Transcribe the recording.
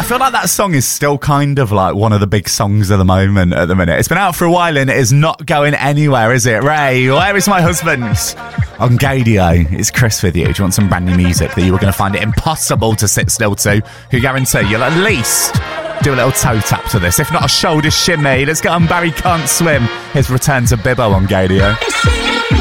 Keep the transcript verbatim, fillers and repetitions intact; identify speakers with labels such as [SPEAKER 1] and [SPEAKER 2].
[SPEAKER 1] feel like that song is still kind of like one of the big songs of the moment at the minute. It's been out for a while and it is not going anywhere, is it? Ray, where is my husband? On Gadio, it's Chris with you. Do you want some brand new music that you were going to find it impossible to sit still to? Who guarantee you'll at least do a little toe tap to this, if not a shoulder shimmy. Let's get on Barry Can't Swim. His return to Bibbo on Gadio.